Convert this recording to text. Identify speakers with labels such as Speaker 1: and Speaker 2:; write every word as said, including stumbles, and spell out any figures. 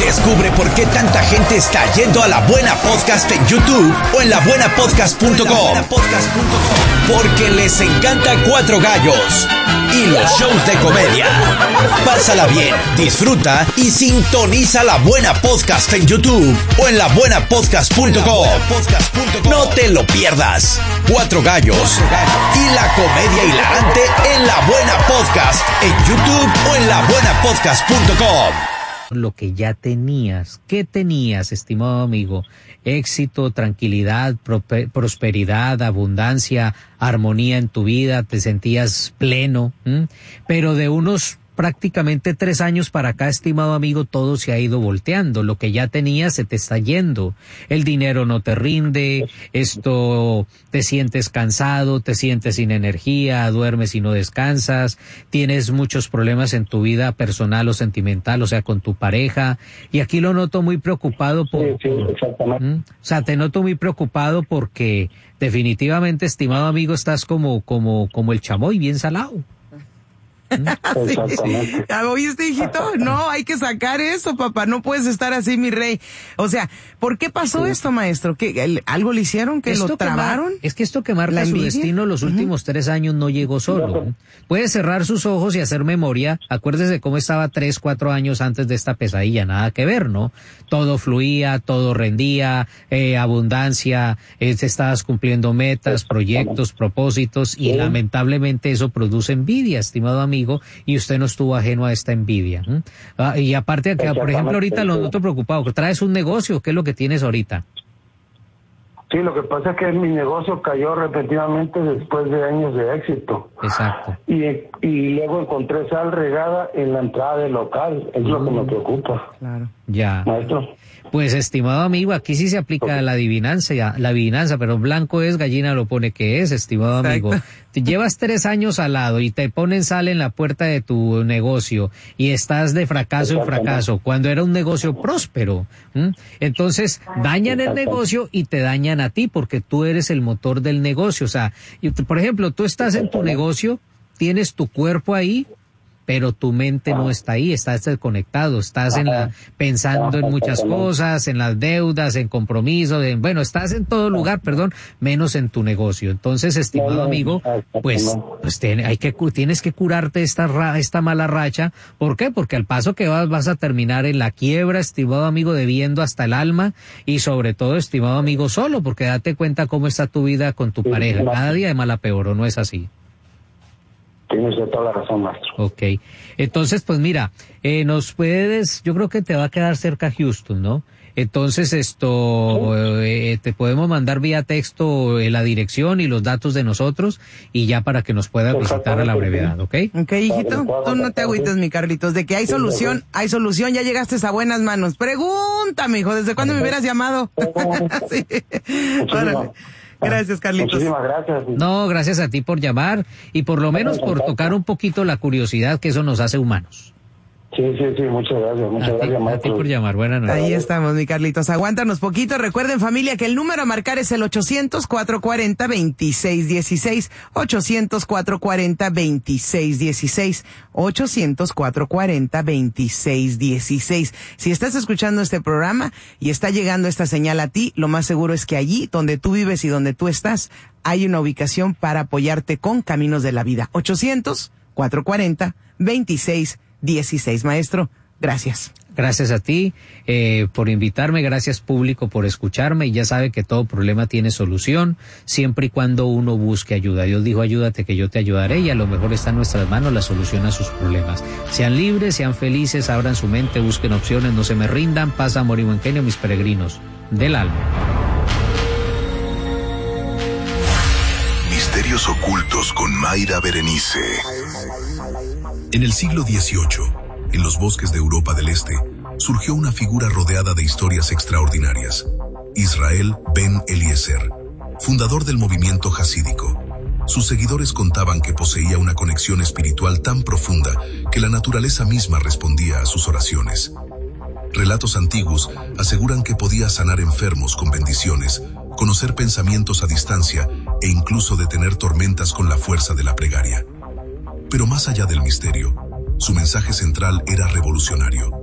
Speaker 1: Descubre por qué tanta gente está yendo a La Buena Podcast en YouTube o en la buena podcast punto com. Porque les encanta Cuatro Gallos y los shows de comedia. Pásala bien, disfruta y sintoniza La Buena Podcast en YouTube o en la buena podcast punto com. No te lo pierdas. Cuatro Gallos y la comedia hilarante en La Buena Podcast en YouTube o en la buena podcast punto com.
Speaker 2: Lo que ya tenías. ¿Qué tenías, estimado amigo? Éxito, tranquilidad, prosperidad, abundancia, armonía en tu vida, te sentías pleno, ¿m? Pero de unos prácticamente tres años para acá, estimado amigo, todo se ha ido volteando. Lo que ya tenías se te está yendo. El dinero no te rinde, esto, te sientes cansado, te sientes sin energía, duermes y no descansas, tienes muchos problemas en tu vida personal o sentimental, o sea, con tu pareja. Y aquí lo noto muy preocupado por...
Speaker 3: Sí, sí, exactamente.
Speaker 2: ¿Mm? O sea, te noto muy preocupado porque definitivamente, estimado amigo, estás como, como, como el chamoy, bien salado.
Speaker 3: Exactamente.
Speaker 4: Sí. ¿Oíste, hijito? No, hay que sacar eso, papá. No puedes estar así, mi rey. O sea, ¿por qué pasó sí. esto, maestro? ¿Qué, el, ¿Algo le hicieron? ¿Que lo trabaron?
Speaker 2: Que mar, es que esto que marca su destino los uh-huh. últimos tres años no llegó solo. Uh-huh. Puede cerrar sus ojos y hacer memoria. Acuérdese cómo estaba tres, cuatro años antes de esta pesadilla. Nada que ver, ¿no? Todo fluía, todo rendía, eh, abundancia, eh, estabas cumpliendo metas, proyectos, propósitos, y sí. lamentablemente eso produce envidia, estimado amigo. Y usted no estuvo ajeno a esta envidia. ¿Mm? Ah, y aparte, que, por ejemplo, ahorita lo noto preocupado, que traes un negocio, ¿qué es lo que tienes ahorita?
Speaker 3: Sí, lo que pasa es que mi negocio cayó repentinamente después de años de éxito.
Speaker 2: Exacto.
Speaker 3: Y, y luego encontré sal regada en la entrada del local, es mm. lo que me preocupa.
Speaker 4: Claro.
Speaker 2: Ya.
Speaker 3: Maestro.
Speaker 2: Pues, estimado amigo, aquí sí se aplica okay. la adivinanza, la adivinanza, pero blanco es, gallina lo pone que es, estimado Exacto. amigo. Te llevas tres años al lado y te ponen sal en la puerta de tu negocio y estás de fracaso en fracaso, cuando era un negocio próspero. ¿Mm? Entonces, dañan el negocio y te dañan a ti porque tú eres el motor del negocio. O sea, por ejemplo, tú estás en tu negocio, tienes tu cuerpo ahí, pero tu mente no está ahí, estás desconectado, estás en la, pensando en muchas cosas, en las deudas, en compromisos, en, bueno, estás en todo lugar, perdón, menos en tu negocio. Entonces, estimado amigo, pues, pues ten, hay que, tienes que curarte esta, ra, esta mala racha. ¿Por qué? Porque al paso que vas, vas a terminar en la quiebra, estimado amigo, debiendo hasta el alma, y sobre todo, estimado amigo, solo, porque date cuenta cómo está tu vida con tu pareja. Cada día de mal a peor, ¿o no es así?
Speaker 3: Tienes toda la razón, maestro.
Speaker 2: Ok. Entonces, pues mira, eh, nos puedes, yo creo que te va a quedar cerca Houston, ¿no? Entonces, esto, eh, te podemos mandar vía texto eh, la dirección y los datos de nosotros y ya para que nos puedas visitar a la brevedad, ¿ok?
Speaker 4: Ok, hijito, tú no te agüites, mi Carlitos, de que hay solución, hay solución, ya llegaste a buenas manos. Pregúntame, hijo, ¿desde cuándo me hubieras llamado? Sí. Órale. Gracias, Carlitos.
Speaker 3: Muchísimas gracias.
Speaker 2: No, gracias a ti por llamar y por lo menos por tocar un poquito la curiosidad, que eso nos hace humanos.
Speaker 3: Sí, sí, sí, muchas gracias, muchas
Speaker 2: a
Speaker 3: gracias,
Speaker 2: ti,
Speaker 3: maestro.
Speaker 2: A ti por llamar, buenas noches.
Speaker 4: Ahí estamos, mi Carlitos, aguántanos poquito. Recuerden, familia, que el número a marcar es el ochocientos, cuatrocientos cuarenta, veintiséis dieciséis, ochocientos, cuatrocientos cuarenta, veintiséis dieciséis, ochocientos, cuatrocientos cuarenta, veintiséis dieciséis. Si estás escuchando este programa y está llegando esta señal a ti, lo más seguro es que allí, donde tú vives y donde tú estás, hay una ubicación para apoyarte con Caminos de la Vida. ochocientos, cuatrocientos cuarenta, veintiséis dieciséis. Maestro, gracias.
Speaker 2: Gracias a ti eh, por invitarme, gracias público por escucharme, y ya sabe que todo problema tiene solución siempre y cuando uno busque ayuda. Dios dijo, ayúdate que yo te ayudaré, y a lo mejor está en nuestras manos la solución a sus problemas. Sean libres, sean felices, abran su mente, busquen opciones, no se me rindan. Paz, amor y buen genio, mis peregrinos del alma.
Speaker 5: Misterios ocultos con Mayra Berenice. En el siglo dieciocho, en los bosques de Europa del Este, surgió una figura rodeada de historias extraordinarias. Israel Ben Eliezer, fundador del movimiento jasídico. Sus seguidores contaban que poseía una conexión espiritual tan profunda que la naturaleza misma respondía a sus oraciones. Relatos antiguos aseguran que podía sanar enfermos con bendiciones, conocer pensamientos a distancia e incluso detener tormentas con la fuerza de la plegaria. Pero más allá del misterio, su mensaje central era revolucionario.